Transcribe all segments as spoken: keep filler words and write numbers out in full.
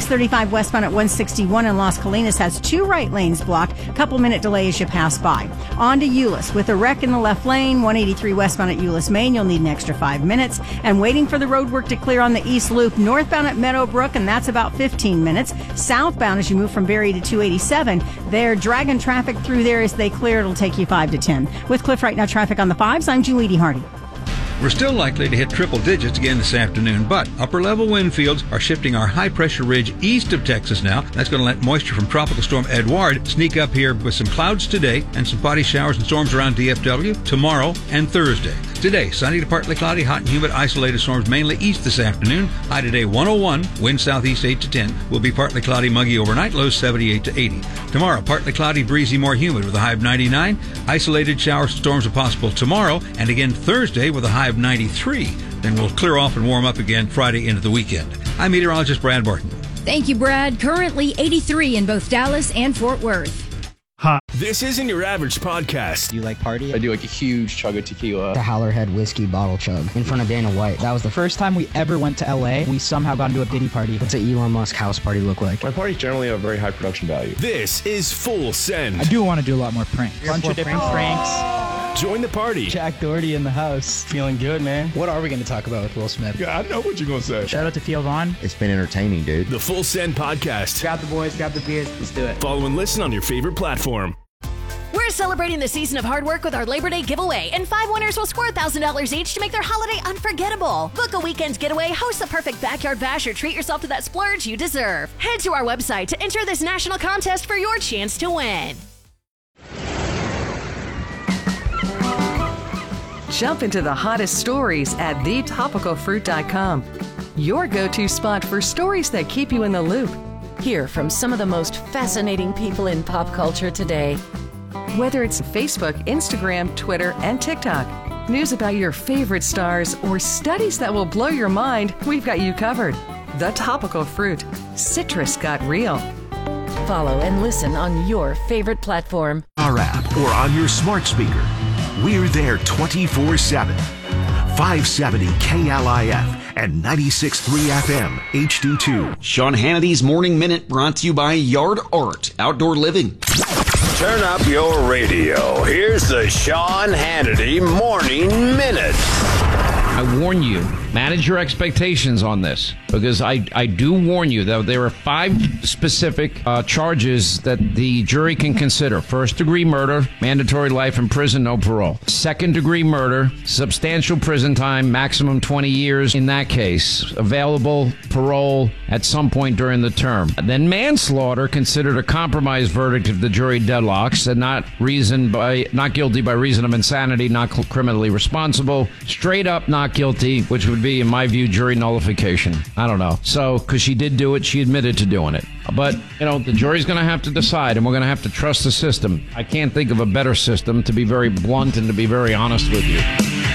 six thirty-five westbound at one sixty-one in Las Colinas has two right lanes blocked. Couple minute delay as you pass by. On to Euless with a wreck in the left lane. one eighty-three westbound at Euless, Maine. You'll need an extra five minutes. And waiting for the road work to clear on the East Loop northbound at Meadowbrook, and that's about fifteen minutes. Southbound as you move from Berry to two eighty-seven, they're dragging traffic through there as they clear. It'll take you five to ten. With Cliff Right Now traffic on the fives, I'm Julie D. Hardy. We're still likely to hit triple digits again this afternoon, but upper-level wind fields are shifting our high-pressure ridge east of Texas now. That's going to let moisture from Tropical Storm Edouard sneak up here with some clouds today and some spotty showers and storms around D F W tomorrow and Thursday. Today, sunny to partly cloudy, hot and humid, isolated storms mainly east this afternoon. High today one oh one, wind southeast eight to ten. Will be partly cloudy, muggy overnight, lows seventy-eight to eighty. Tomorrow, partly cloudy, breezy, more humid with a high of ninety-nine. Isolated showers and storms are possible tomorrow, and again Thursday with a high of ninety-three. Then we'll clear off and warm up again Friday into the weekend. I'm meteorologist Brad Barton. Thank you, Brad. Currently eighty-three in both Dallas and Fort Worth. Huh. This isn't your average podcast. Do you like party? I do like a huge chug of tequila. The Howlerhead whiskey bottle chug in front of Dana White. That was the first time we ever went to L A. We somehow got into a Diddy party. What's an Elon Musk house party look like? My parties generally have very high production value. This is Full Send. I do want to do a lot more pranks. Bunch of different pranks. Join the party. Jack Doherty in the house. Feeling good, man. What are we going to talk about with Will Smith? Yeah, I know what you're going to say. Shout out to Theo Vaughn. It's been entertaining, dude. The Full Send podcast. Grab the boys, grab the beers. Let's do it. Follow and listen on your favorite platform. We're celebrating the season of hard work with our Labor Day giveaway, and five winners will score one thousand dollars each to make their holiday unforgettable. Book a weekend getaway, host the perfect backyard bash, or treat yourself to that splurge you deserve. Head to our website to enter this national contest for your chance to win. Jump into the hottest stories at the topical fruit dot com. Your go-to spot for stories that keep you in the loop. Hear from some of the most fascinating people in pop culture today. Whether it's Facebook, Instagram, Twitter, and TikTok, news about your favorite stars, or studies that will blow your mind, we've got you covered. The Topical Fruit. Citrus got real. Follow and listen on your favorite platform. Our app or on your smart speaker. We're there twenty-four seven. five seventy K L I F and ninety-six point three F M H D two. Sean Hannity's Morning Minute brought to you by Yard Art Outdoor Living. Turn up your radio. Here's the Sean Hannity Morning Minute. I warn you, manage your expectations on this, because I, I do warn you that there are five specific uh, charges that the jury can consider. First degree murder, mandatory life in prison, no parole. Second degree murder, substantial prison time, maximum twenty years in that case. Available parole at some point during the term. Then manslaughter, considered a compromise verdict if the jury deadlocks, and not reason by not guilty by reason of insanity, not criminally responsible. Straight up not guilty, which would be, in my view, jury nullification. I don't know. So, because she did do it, she admitted to doing it. But, you know, the jury's going to have to decide, and we're going to have to trust the system. I can't think of a better system, to be very blunt and to be very honest with you.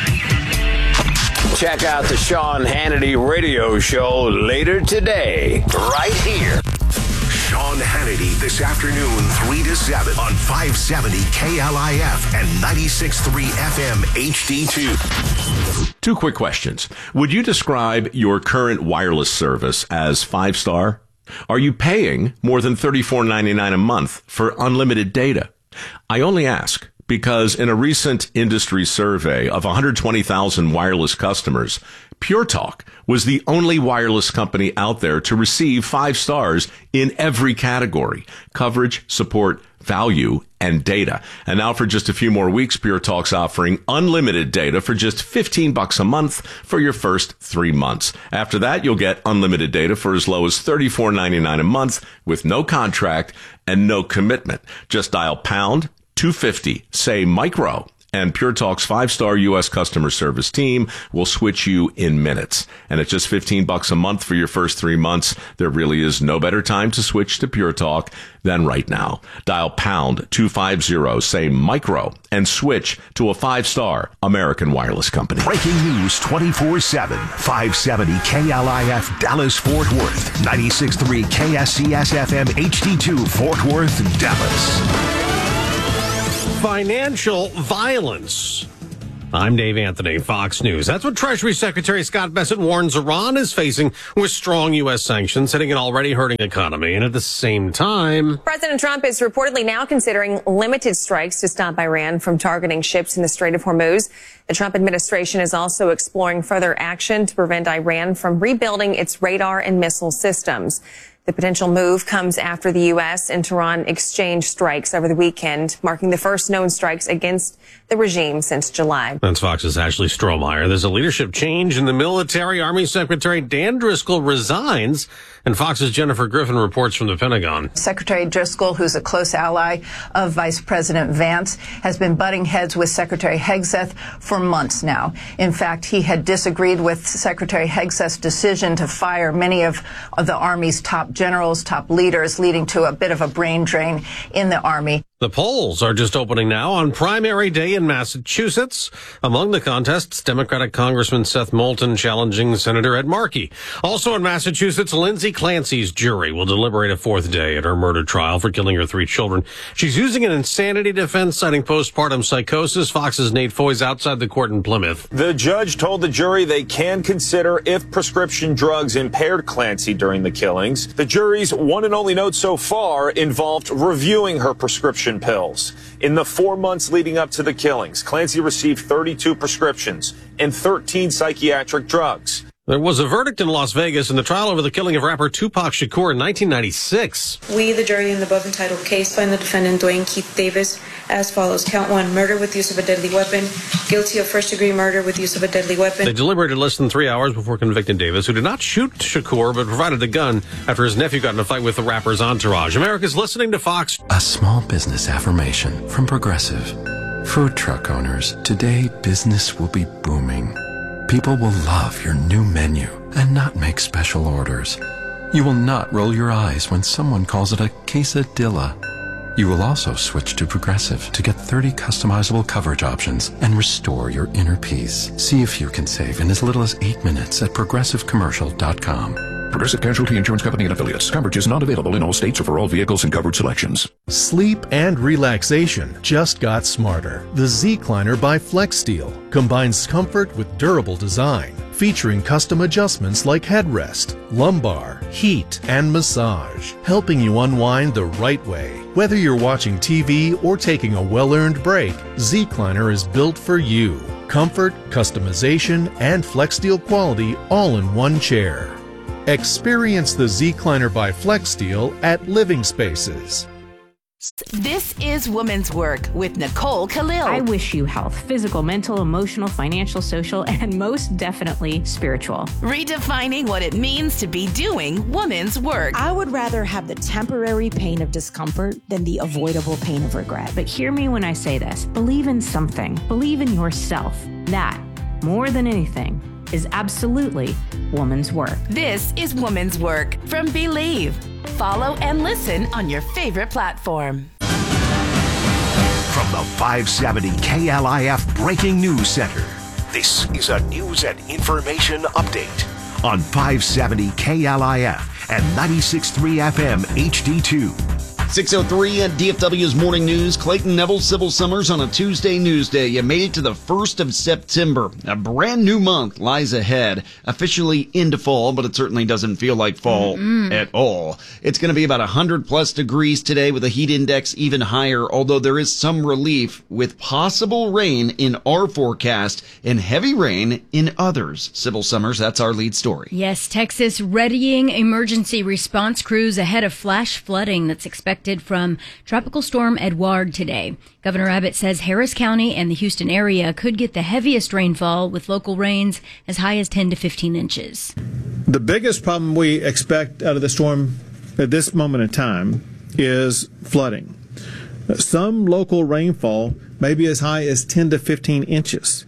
Check out the Sean Hannity radio show later today, right here. Sean Hannity this afternoon, three to seven on five seventy K L I F and ninety-six point three F M H D two. Two quick questions. Would you describe your current wireless service as five-star? Are you paying more than thirty-four ninety-nine a month for unlimited data? I only ask because in a recent industry survey of one hundred twenty thousand wireless customers, Pure Talk was the only wireless company out there to receive five stars in every category: coverage, support, value, and data. And now for just a few more weeks, Pure Talk's offering unlimited data for just fifteen bucks a month for your first three months. After that, you'll get unlimited data for as low as thirty-four ninety-nine a month with no contract and no commitment. Just dial pound two fifty, say micro, and Pure Talk's five-star U S customer service team will switch you in minutes. And at just fifteen bucks a month for your first three months, there really is no better time to switch to Pure Talk than right now. Dial pound two fifty, say micro, and switch to a five-star American wireless company. Breaking news twenty-four seven. five seventy K L I F Dallas Fort Worth. ninety-six point three K S C S F M H D two Fort Worth, Dallas. Financial violence I'm Dave Anthony, Fox News. That's what Treasury Secretary Scott Bessent warns Iran is facing with strong U S sanctions hitting an already hurting economy. And at the same time, President Trump is reportedly now considering limited strikes to stop Iran from targeting ships in the Strait of Hormuz. The Trump administration is also exploring further action to prevent Iran from rebuilding its radar and missile systems. The potential move comes after the U S and Tehran exchanged strikes over the weekend, marking the first known strikes against the regime since July. That's Fox's Ashley Strohmeyer. There's a leadership change in the military. Army Secretary Dan Driscoll resigns, and Fox's Jennifer Griffin reports from the Pentagon. Secretary Driscoll, who's a close ally of Vice President Vance, has been butting heads with Secretary Hegseth for months now. In fact, he had disagreed with Secretary Hegseth's decision to fire many of, of the Army's top generals, top leaders, leading to a bit of a brain drain in the Army. The polls are just opening now on primary day in Massachusetts. Among the contests, Democratic Congressman Seth Moulton challenging Senator Ed Markey. Also in Massachusetts, Lindsay Clancy's jury will deliberate a fourth day at her murder trial for killing her three children. She's using an insanity defense citing postpartum psychosis. Fox's Nate Foy's outside the court in Plymouth. The judge told the jury they can consider if prescription drugs impaired Clancy during the killings. The jury's one and only note so far involved reviewing her prescription pills. In the four months leading up to the killings, Clancy received thirty-two prescriptions and thirteen psychiatric drugs. There was a verdict in Las Vegas in the trial over the killing of rapper Tupac Shakur in nineteen ninety-six. We, the jury in the above entitled case, find the defendant Dwayne Keith Davis as follows. Count one, murder with use of a deadly weapon. Guilty of first-degree murder with use of a deadly weapon. They deliberated less than three hours before convicting Davis, who did not shoot Shakur but provided a gun after his nephew got in a fight with the rapper's entourage. America's listening to Fox. A small business affirmation from Progressive. Food truck owners, today business will be booming. People will love your new menu and not make special orders. You will not roll your eyes when someone calls it a quesadilla. You will also switch to Progressive to get thirty customizable coverage options and restore your inner peace. See if you can save in as little as eight minutes at progressive commercial dot com. Progressive Casualty Insurance Company and Affiliates. Coverage is not available in all states or for all vehicles and covered selections. Sleep and relaxation just got smarter. The Z-Cliner by FlexSteel combines comfort with durable design, featuring custom adjustments like headrest, lumbar, heat, and massage, helping you unwind the right way. Whether you're watching T V or taking a well-earned break, Z-Cliner is built for you. Comfort, customization, and FlexSteel quality all in one chair. Experience the Z-Cliner by FlexSteel at Living Spaces. This is Women's Work with Nicole Khalil. I wish you health, physical, mental, emotional, financial, social, and most definitely spiritual. Redefining what it means to be doing women's work. I would rather have the temporary pain of discomfort than the avoidable pain of regret. But hear me when I say this. Believe in something. Believe in yourself. That, more than anything, is absolutely woman's work. This is Woman's Work from Believe. Follow and listen on your favorite platform. From the five seventy K L I F Breaking News Center, this is a news and information update on five seventy K L I F and ninety-six point three F M H D two. six oh three at D F W's Morning News. Clayton Neville, Civil Summers on a Tuesday news day. You made it to the first of September. A brand new month lies ahead. Officially into fall, but it certainly doesn't feel like fall mm-hmm. at all. It's going to be about one hundred plus degrees today with a heat index even higher, although there is some relief with possible rain in our forecast and heavy rain in others. Civil Summers, that's our lead story. Yes, Texas readying emergency response crews ahead of flash flooding that's expected from Tropical Storm Edouard today. Governor Abbott says Harris County and the Houston area could get the heaviest rainfall with local rains as high as ten to fifteen inches. The biggest problem we expect out of the storm at this moment in time is flooding. Some local rainfall may be as high as ten to fifteen inches.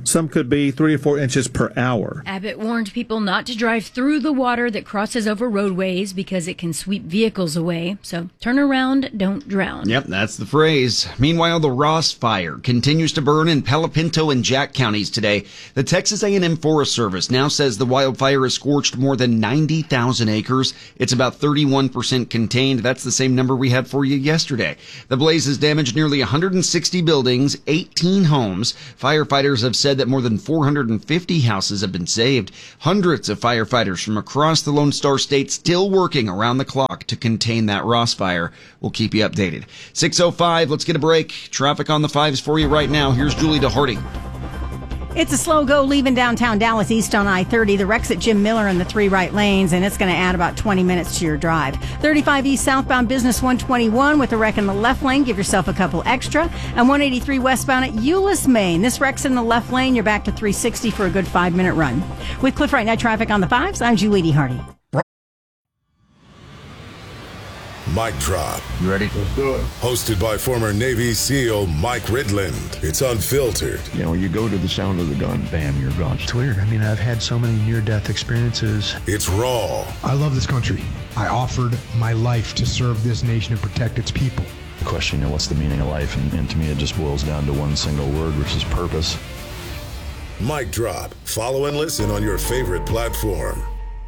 some could be three or four inches per hour. Abbott warned people not to drive through the water that crosses over roadways because it can sweep vehicles away. So turn around, don't drown. Yep, that's the phrase. Meanwhile, the Ross Fire continues to burn in Palo Pinto and Jack counties today. The Texas A and M Forest Service now says the wildfire has scorched more than ninety thousand acres. It's about thirty-one percent contained. That's the same number we had for you yesterday. The blaze has damaged nearly one hundred sixty buildings, eighteen homes. Firefighters have said that more than four hundred fifty houses have been saved. Hundreds of firefighters from across the Lone Star State still working around the clock to contain that Ross fire. We'll keep you updated. six oh five, let's get a break. Traffic on the fives for you right now. Here's Julie DeHardy. It's a slow go leaving downtown Dallas east on I thirty. The wreck's at Jim Miller in the three right lanes, and it's going to add about twenty minutes to your drive. thirty-five East southbound Business one twenty-one with a wreck in the left lane. Give yourself a couple extra. And one eighty-three westbound at Euless, Maine. This wreck's in the left lane. You're back to three sixty for a good five-minute run. With Cliff Right Now traffic on the fives, I'm Julie DeHardy. Mic Drop. You ready? Let's do it. Hosted by former Navy SEAL Mike Ridland. It's unfiltered. You know, you go to the sound of the gun, bam, you're gone. It's weird. I mean, I've had so many near-death experiences. It's raw. I love this country. I offered my life to serve this nation and protect its people. The question, you know, what's the meaning of life? And, and to me, it just boils down to one single word, which is purpose. Mic Drop. Follow and listen on your favorite platform.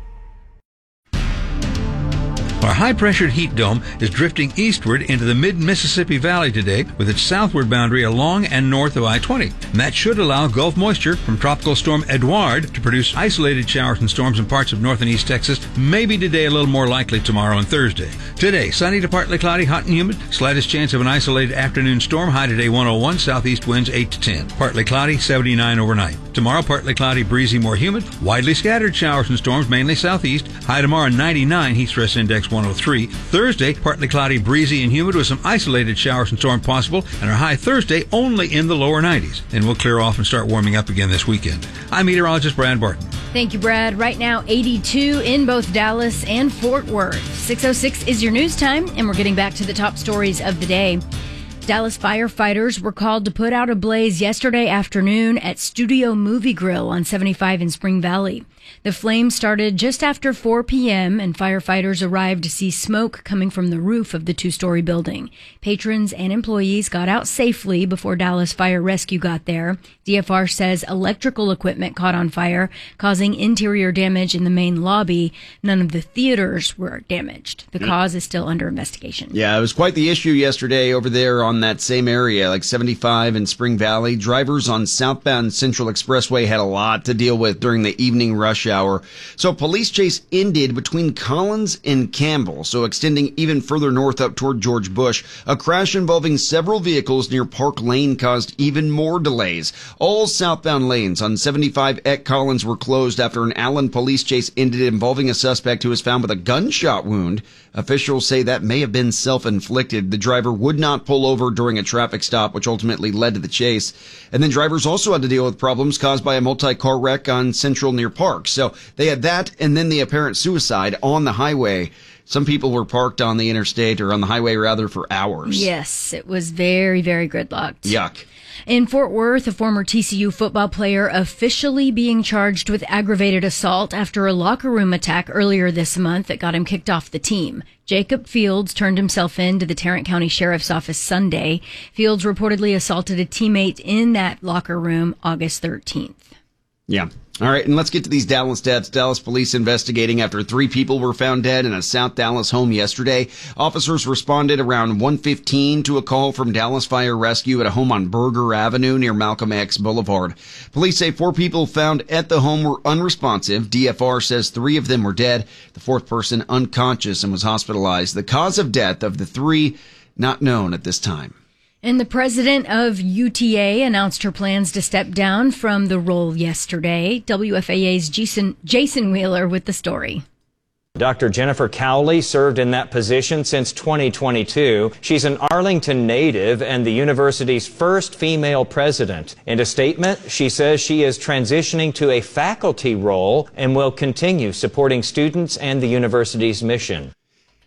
Our high-pressured heat dome is drifting eastward into the mid-Mississippi Valley today with its southward boundary along and north of I twenty. And that should allow Gulf moisture from Tropical Storm Edouard to produce isolated showers and storms in parts of north and east Texas, maybe today a little more likely tomorrow and Thursday. Today, sunny to partly cloudy, hot and humid, slightest chance of an isolated afternoon storm, high today one oh one, southeast winds eight to ten. Partly cloudy, seventy-nine overnight. Tomorrow, partly cloudy, breezy, more humid, widely scattered showers and storms, mainly southeast. High tomorrow, ninety-nine, heat stress index one oh three. Thursday, partly cloudy, breezy, and humid with some isolated showers and storms possible, and our high Thursday only in the lower nineties. Then we'll clear off and start warming up again this weekend. I'm meteorologist Brad Barton. Thank you, Brad. Right now, eighty-two in both Dallas and Fort Worth. six oh six is your news time, and we're getting back to the top stories of the day. Dallas firefighters were called to put out a blaze yesterday afternoon at Studio Movie Grill on seventy-five in Spring Valley. The flames started just after four p.m. and firefighters arrived to see smoke coming from the roof of the two-story building. Patrons and employees got out safely before Dallas Fire Rescue got there. D F R says electrical equipment caught on fire, causing interior damage in the main lobby. None of the theaters were damaged. The cause is still under investigation. Yeah, it was quite the issue yesterday over there on that same area, like seventy-five in Spring Valley. Drivers on southbound Central Expressway had a lot to deal with during the evening rush hour. So police chase ended between Collins and Campbell, so extending even further north up toward George Bush. A crash involving several vehicles near Park Lane caused even more delays. All southbound lanes on seventy-five at Collins were closed after an Allen police chase ended involving a suspect who was found with a gunshot wound. Officials say that may have been self-inflicted. The driver would not pull over during a traffic stop, which ultimately led to the chase. And then drivers also had to deal with problems caused by a multi-car wreck on Central near Park. So they had that and then the apparent suicide on the highway. Some people were parked on the interstate or on the highway rather for hours. Yes, it was very, very gridlocked. Yuck. In Fort Worth, a former T C U football player officially being charged with aggravated assault after a locker room attack earlier this month that got him kicked off the team. Jacob Fields turned himself in to the Tarrant County Sheriff's Office Sunday. Fields reportedly assaulted a teammate in that locker room August thirteenth. Yeah. All right, and let's get to these Dallas deaths. Dallas police investigating after three people were found dead in a South Dallas home yesterday. Officers responded around one fifteen to a call from Dallas Fire Rescue at a home on Berger Avenue near Malcolm X Boulevard. Police say four people found at the home were unresponsive. D F R says three of them were dead. The fourth person unconscious and was hospitalized. The cause of death of the three not known at this time. And the president of U T A announced her plans to step down from the role yesterday. W F A A's Jason, Jason Wheeler with the story. Doctor Jennifer Cowley served in that position since twenty twenty-two. She's an Arlington native and the university's first female president. In a statement, she says she is transitioning to a faculty role and will continue supporting students and the university's mission.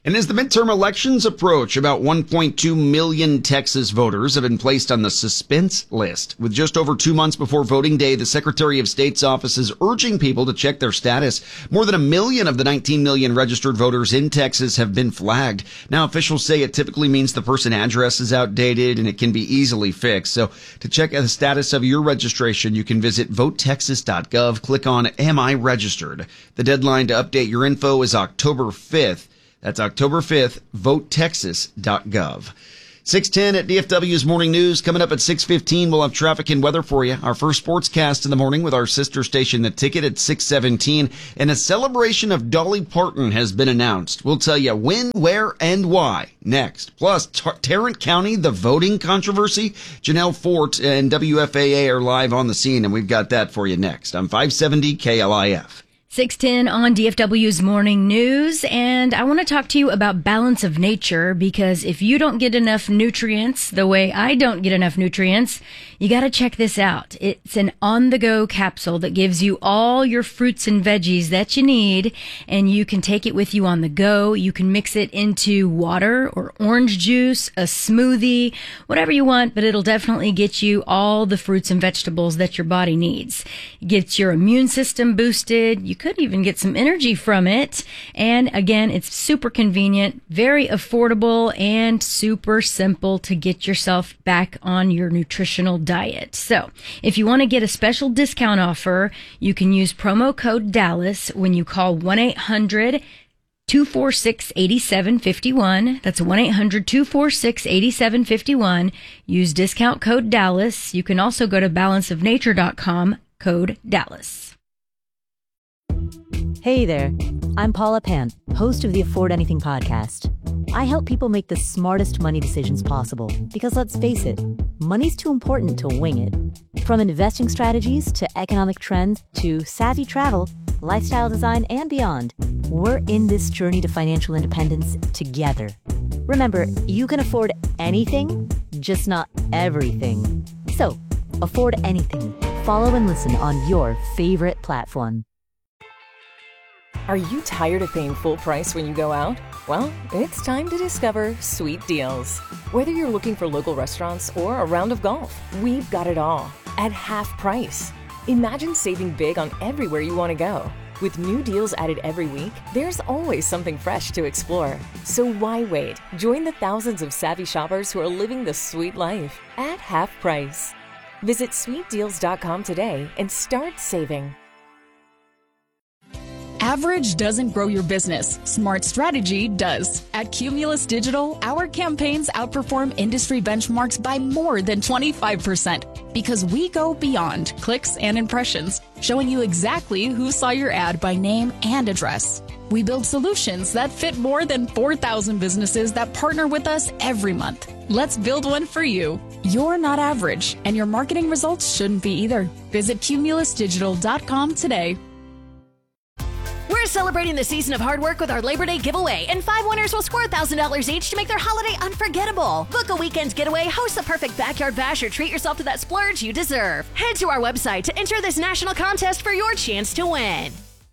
And as the midterm elections approach, about one point two million Texas voters have been placed on the suspense list. With just over two months before voting day, the Secretary of State's office is urging people to check their status. More than a million of the nineteen million registered voters in Texas have been flagged. Now, officials say it typically means the person address is outdated and it can be easily fixed. So to check the status of your registration, you can visit vote texas dot gov. Click on Am I Registered? The deadline to update your info is October fifth. That's October fifth, vote texas dot gov. six ten at D F W's Morning News. Coming up at six fifteen, we'll have traffic and weather for you. Our first sportscast in the morning with our sister station, The Ticket, at six seventeen. And a celebration of Dolly Parton has been announced. We'll tell you when, where, and why next. Plus, Tar- Tarrant County, the voting controversy. Janelle Fort and W F A A are live on the scene, and we've got that for you next on five seventy K L I F. six ten on D F W's Morning News, and I want to talk to you about balance of nature, because if you don't get enough nutrients the way I don't get enough nutrients, you got to check this out. It's an on-the-go capsule that gives you all your fruits and veggies that you need, and you can take it with you on the go. You can mix it into water or orange juice, a smoothie, whatever you want, but it'll definitely get you all the fruits and vegetables that your body needs. It gets your immune system boosted. You could even get some energy from it. And again, it's super convenient, very affordable, and super simple to get yourself back on your nutritional diet. So if you want to get a special discount offer, you can use promo code Dallas when you call one eight hundred two four six eight seven five one. That's one eight hundred two four six eight seven five one. Use discount code Dallas. You can also go to balance of nature dot com, code Dallas. Hey there, I'm Paula Pan, host of the Afford Anything podcast. I help people make the smartest money decisions possible because, let's face it, money's too important to wing it. From investing strategies to economic trends to savvy travel, lifestyle design, and beyond, we're in this journey to financial independence together. Remember, you can afford anything, just not everything. So, afford anything. Follow and listen on your favorite platform. Are you tired of paying full price when you go out? Well, it's time to discover Sweet Deals. Whether you're looking for local restaurants or a round of golf, we've got it all at half price. Imagine saving big on everywhere you want to go. With new deals added every week, there's always something fresh to explore. So why wait? Join the thousands of savvy shoppers who are living the sweet life at half price. Visit sweet deals dot com today and start saving. Average doesn't grow your business. Smart strategy does. At Cumulus Digital, our campaigns outperform industry benchmarks by more than twenty-five percent because we go beyond clicks and impressions, showing you exactly who saw your ad by name and address. We build solutions that fit more than four thousand businesses that partner with us every month. Let's build one for you. You're not average, and your marketing results shouldn't be either. Visit cumulus digital dot com today. We're celebrating the season of hard work with our Labor Day giveaway, and five winners will score one thousand dollars each to make their holiday unforgettable. Book a weekend getaway, host the perfect backyard bash, or treat yourself to that splurge you deserve. Head to our website to enter this national contest for your chance to win.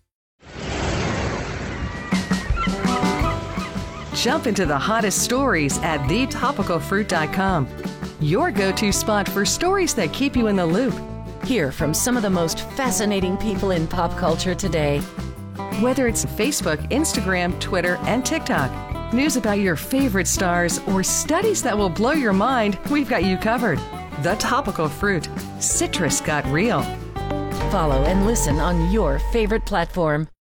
Jump into the hottest stories at the topical fruit dot com. Your go-to spot for stories that keep you in the loop. Hear from some of the most fascinating people in pop culture today. Whether it's Facebook, Instagram, Twitter, and TikTok, news about your favorite stars, or studies that will blow your mind, we've got you covered. The Topical Fruit. Citrus got real. Follow and listen on your favorite platform.